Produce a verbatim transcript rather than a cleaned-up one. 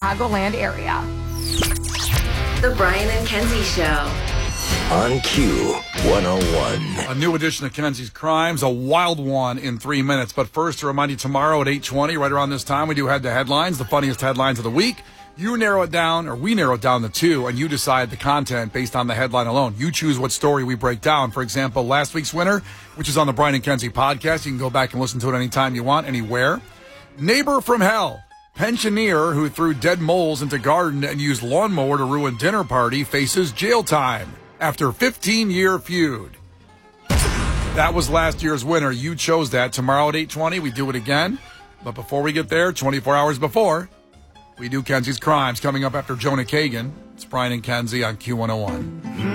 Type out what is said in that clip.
Chicagoland area. The Brian and Kenzie Show. On Q one oh one. A new edition of Kenzie's Crimes, a wild one in three minutes. But first, to remind you, tomorrow at eight twenty, right around this time, we do Head to Headlines, the funniest headlines of the week. You narrow it down, or we narrow it down to two, and you decide the content based on the headline alone. You choose what story we break down. For example, last week's winner, which is on the Brian and Kenzie podcast. You can go back and listen to it anytime you want, anywhere. Neighbor from Hell. Pensioner who threw dead moles into garden and used lawnmower to ruin dinner party faces jail time after fifteen-year feud. That was last year's winner. You chose that. Tomorrow at eight twenty, we do it again. But before we get there, twenty-four hours before, we do Kenzie's Crimes. Coming up after Jonah Kagan. It's Brian and Kenzie on Q one oh one.